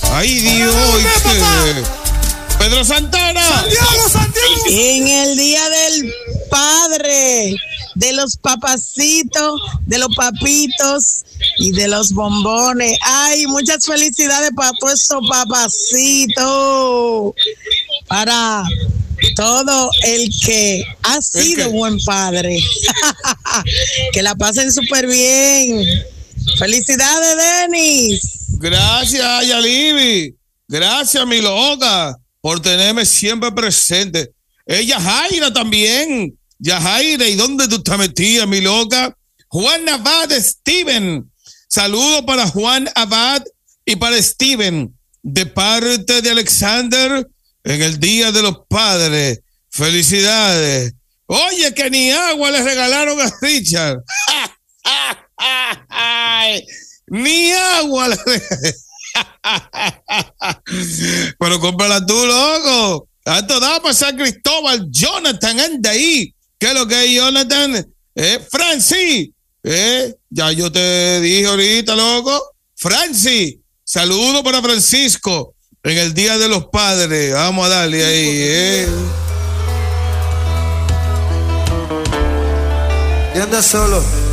Ay, Dios. Pedro Santana. Santiago. En el Día del Padre, de los papacitos, de los papitos y de los bombones. Ay, muchas felicidades para todos esos papacitos. Para todo el que ha sido buen padre. Que la pasen súper bien. Felicidades, Denis. Gracias, Yalivi. Gracias, mi loca, por tenerme siempre presente. Yajaira también. Yajaira, ¿y dónde tú estás metida, mi loca? Juan Abad, Steven. Saludo para Juan Abad y para Steven, de parte de Alexander, en el Día de los Padres. Felicidades. Oye, que ni agua le regalaron a Richard. Ni agua le regalaron. Pero cómprala tú, loco. A esto da para San Cristóbal. Jonathan, anda ahí. ¿Qué es lo que es, Jonathan? Francis. Ya yo te dije ahorita, loco. Francis. Saludo para Francisco en el Día de los Padres. Vamos a darle ahí. Y anda solo.